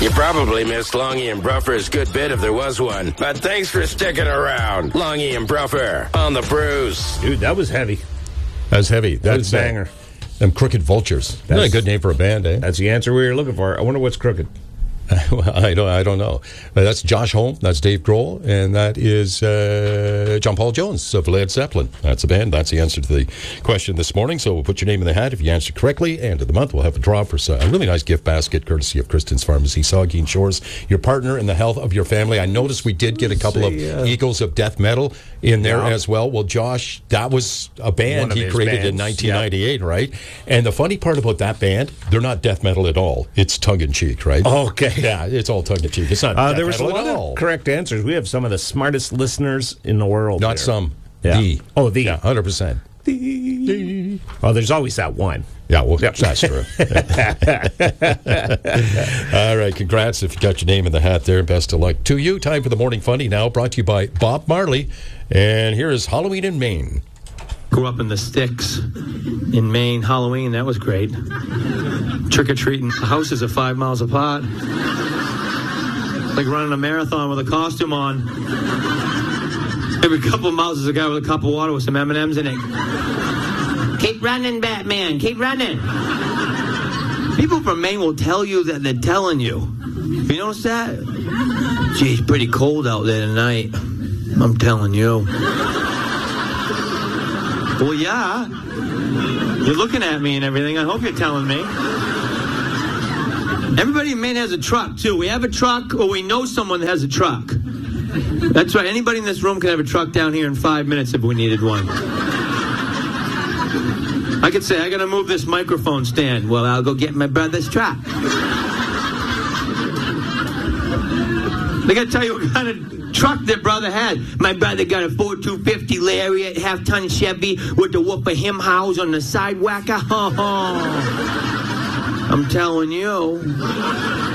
You probably missed Longy and Bruffer's good bit if there was one. But thanks for sticking around. Longy and Bruffer on the Bruce. Dude, that was heavy. That's heavy. That's a banger. Them Crooked Vultures. That's a good name for a band, eh? That's the answer we were looking for. I wonder what's crooked. Well, I don't know. But that's Josh Homme, that's Dave Grohl, and that is John Paul Jones of Led Zeppelin. That's the band. That's the answer to the question this morning. So we'll put your name in the hat if you answer correctly. End of the month, we'll have a draw for a really nice gift basket, courtesy of Kristen's Pharmacy, Saugeen Shores. Your partner in the health of your family. I noticed we did get a couple of Eagles of Death Metal in there as well. Well, Josh, that was a band he created in 1998, right? And the funny part about that band, they're not death metal at all. It's tongue-in-cheek, right? Okay. Yeah, it's all tongue-in-cheek. It's not there was a lot of correct answers. We have some of the smartest listeners in the world. Not there. some. Yeah. The. Oh, the. Yeah, 100%. The. Oh, there's always that one. Yeah, well, that's true. All right, congrats if you got your name in the hat there. Best of luck to you. Time for the Morning Funny now, brought to you by Bob Marley. And here is Halloween in Maine. Grew up in the sticks in Maine. Halloween, that was great. Trick-or-treating. The houses are 5 miles apart. Like running a marathon with a costume on. Every couple of miles there's a guy with a cup of water with some M&Ms in it. Keep running, Batman. Keep running. People from Maine will tell you that they're telling you. You notice that? Gee, it's pretty cold out there tonight. I'm telling you. Well, yeah. You're looking at me and everything. I hope you're telling me. Everybody in Maine has a truck, too. We have a truck, or we know someone that has a truck. That's right. Anybody in this room can have a truck down here in 5 minutes if we needed one. I could say, I got to move this microphone stand. Well, I'll go get my brother's truck. They got to tell you what kind of truck their brother had. My brother got a Ford 250 Lariat, half-ton Chevy with the whoop of him house on the sidewalk. I'm telling you.